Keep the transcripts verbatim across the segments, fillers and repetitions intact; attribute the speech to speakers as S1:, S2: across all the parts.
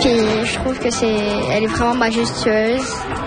S1: Puis je trouve que c'est, elle est vraiment majestueuse.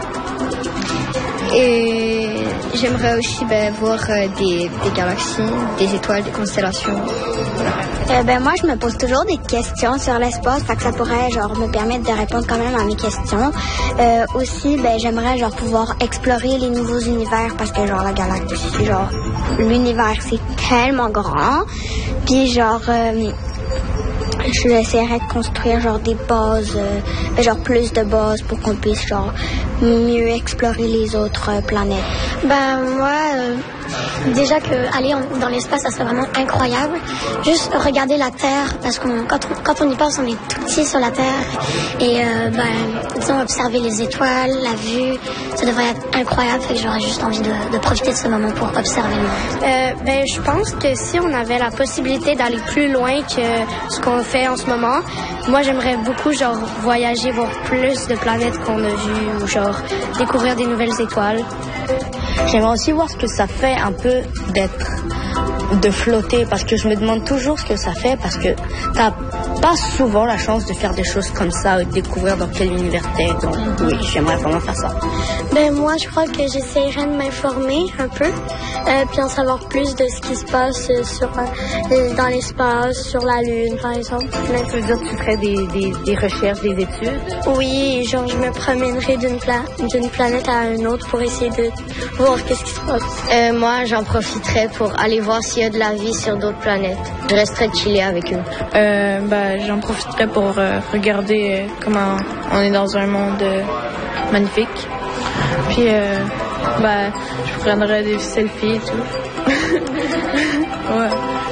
S1: Et j'aimerais aussi ben, voir euh, des, des galaxies, des étoiles, des constellations.
S2: Euh, ben moi, je me pose toujours des questions sur l'espace, fait que ça pourrait genre me permettre de répondre quand même à mes questions. Euh, aussi, ben j'aimerais genre pouvoir explorer les nouveaux univers parce que genre la galaxie, genre l'univers c'est tellement grand. Puis genre euh, je essaierais de construire genre des bases, euh, genre plus de bases pour qu'on puisse genre mieux explorer les autres euh, planètes.
S3: Ben moi, euh, déjà que aller en, dans l'espace, ça serait vraiment incroyable. Juste regarder la Terre, parce qu'on quand on, quand on y pense, on est tout petit sur la Terre. Et euh, ben, disons, observer les étoiles, la vue, ça devrait être incroyable. Fait que j'aurais juste envie de, de profiter de ce moment pour observer le monde.
S4: Euh, ben, je pense que si on avait la possibilité d'aller plus loin que ce qu'on fait en ce moment, moi, j'aimerais beaucoup, genre, voyager, voir plus de planètes qu'on a vues, ou genre, découvrir des nouvelles étoiles.
S5: J'aimerais aussi voir ce que ça fait un peu d'être, de flotter, parce que je me demande toujours ce que ça fait, parce que t'as pas souvent la chance de faire des choses comme ça, ou de découvrir dans quel univers t'es. Donc oui, j'aimerais vraiment faire ça.
S3: Ben moi, je crois que j'essaierais de m'informer un peu, euh, puis en savoir plus de ce qui se passe sur euh, dans l'espace, sur la Lune, par exemple.
S6: Tu veux dire que tu ferais des, des, des recherches, des études?
S3: Oui, genre je me promènerais d'une, pla- d'une planète à une autre pour essayer de voir qu'est-ce qui se passe.
S1: Euh, moi, j'en profiterais pour aller voir s'il y a de la vie sur d'autres planètes. Je resterais chiller avec eux.
S7: Euh, ben, j'en profiterais pour euh, regarder euh, comment on est dans un monde euh, magnifique. Puis, euh, ben, je prendrais des selfies et tout. Ouais.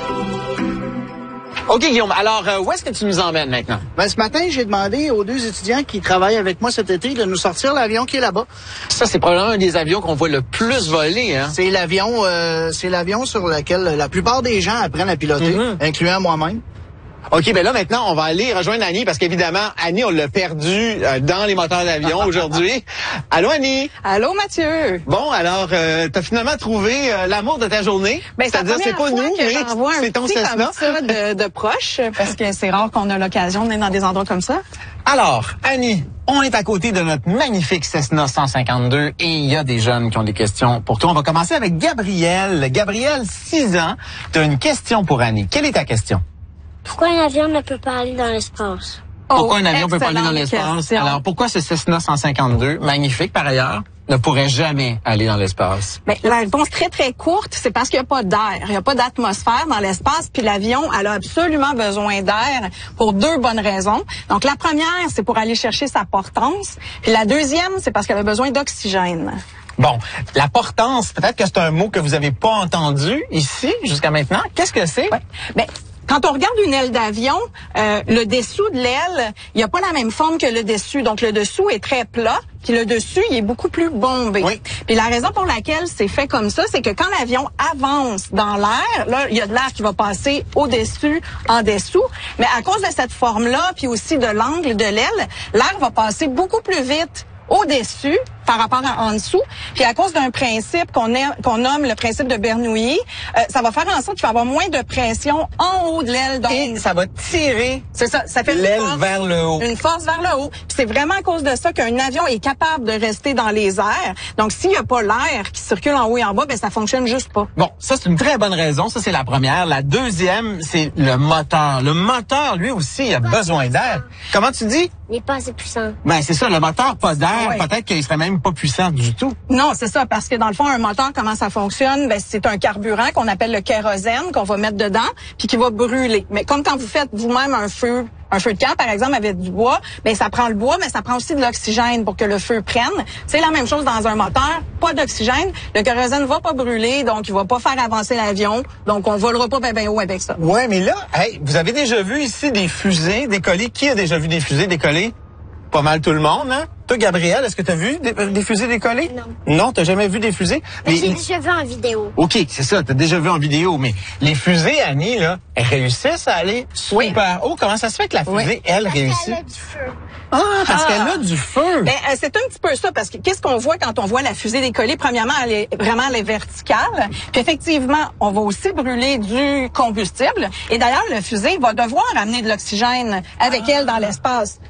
S8: OK, Guillaume. Alors, euh, où est-ce que tu nous emmènes maintenant?
S9: Ben, ce matin, j'ai demandé aux deux étudiants qui travaillent avec moi cet été de nous sortir l'avion qui est là-bas.
S8: Ça, c'est probablement un des avions qu'on voit le plus voler, hein?
S9: C'est l'avion, euh, c'est l'avion sur lequel la plupart des gens apprennent à piloter, mm-hmm. incluant moi-même.
S8: OK, ben là, maintenant, on va aller rejoindre Annie, parce qu'évidemment, Annie, on l'a perdu euh, dans les moteurs d'avion aujourd'hui. Allô, Annie?
S10: Allô, Mathieu?
S8: Bon, alors, euh, t'as finalement trouvé euh, l'amour de ta journée.
S10: Ben,
S8: c'est-à-dire, c'est pas nous, mais c'est ton Cessna.
S10: Ça de, de proche, parce que c'est rare qu'on a l'occasion d'être dans des endroits comme ça.
S8: Alors, Annie, on est à côté de notre magnifique Cessna cent cinquante-deux et il y a des jeunes qui ont des questions pour toi. On va commencer avec Gabrielle. Gabrielle, six ans, t'as une question pour Annie. Quelle est ta question?
S3: Pourquoi un avion ne peut pas aller dans l'espace?
S8: Pourquoi
S10: Oh,
S8: un avion peut pas aller dans l'espace?
S10: Question.
S8: Alors, pourquoi ce Cessna cent cinquante-deux, magnifique par ailleurs, ne pourrait jamais aller dans l'espace?
S10: Ben, la réponse très, très courte, c'est parce qu'il n'y a pas d'air. Il n'y a pas d'atmosphère dans l'espace, puis l'avion, elle a absolument besoin d'air pour deux bonnes raisons. Donc, la première, c'est pour aller chercher sa portance. Puis la deuxième, c'est parce qu'elle a besoin d'oxygène.
S8: Bon, la portance, peut-être que c'est un mot que vous avez pas entendu ici jusqu'à maintenant. Qu'est-ce que c'est?
S10: Ouais. Ben, quand on regarde une aile d'avion, euh, le dessous de l'aile, il n'y a pas la même forme que le dessus. Donc, le dessous est très plat, puis le dessus, il est beaucoup plus bombé.
S8: Oui.
S10: Puis la raison pour laquelle c'est fait comme ça, c'est que quand l'avion avance dans l'air, là, il y a de l'air qui va passer au-dessus, en dessous. Mais à cause de cette forme-là, puis aussi de l'angle de l'aile, l'air va passer beaucoup plus vite au-dessus par rapport à en dessous. Puis à cause d'un principe qu'on qu'on nomme le principe de Bernoulli, euh, ça va faire en sorte qu'il va y avoir moins de pression en haut de l'aile. Donc,
S8: et ça va tirer
S10: c'est ça, ça fait
S8: l'aile vers le haut.
S10: Une force vers le haut. Puis c'est vraiment à cause de ça qu'un avion est capable de rester dans les airs. Donc s'il n'y a pas l'air qui circule en haut et en bas, ben ça fonctionne juste pas.
S8: Bon, ça c'est une très bonne raison. Ça c'est la première. La deuxième, c'est le moteur. Le moteur, lui aussi, il a besoin d'air. Comment tu dis?
S3: Il n'est pas assez puissant.
S8: Ben c'est ça, le moteur, pas d'air.
S10: Ouais.
S8: Peut-être qu'il serait même pas puissant du tout.
S10: Non, c'est ça, parce que dans le fond, un moteur, comment ça fonctionne? Ben, c'est un carburant qu'on appelle le kérosène qu'on va mettre dedans, puis qui va brûler. Mais comme quand vous faites vous-même un feu, un feu de camp, par exemple, avec du bois, ben ça prend le bois, mais ça prend aussi de l'oxygène pour que le feu prenne. C'est la même chose dans un moteur, pas d'oxygène, le kérosène va pas brûler, donc il va pas faire avancer l'avion, donc on volera pas ben, ben haut avec ça.
S8: Ouais, mais là, hey, vous avez déjà vu ici des fusées décoller? Qui a déjà vu des fusées décoller? Pas mal tout le monde, hein? Toi, Gabrielle, est-ce que tu as vu des, des fusées décoller?
S3: Non.
S8: Non, t'as jamais vu des fusées?
S3: Mais j'ai déjà vu en vidéo.
S8: OK, c'est ça, t'as déjà vu en vidéo, mais les fusées, Annie, là, elles réussissent à aller super
S10: oui.
S8: haut. Comment ça se fait que la fusée,
S10: oui.
S8: elle,
S3: parce
S8: réussit?
S3: qu'elle a du feu.
S8: Ah, parce
S10: ah.
S8: qu'elle a du feu.
S10: Ben, euh, c'est un petit peu ça, parce que qu'est-ce qu'on voit quand on voit la fusée décoller? Premièrement, elle est vraiment elle est verticale. Puis effectivement, on va aussi brûler du combustible. Et d'ailleurs, la fusée va devoir amener de l'oxygène avec ah. elle dans l'espace.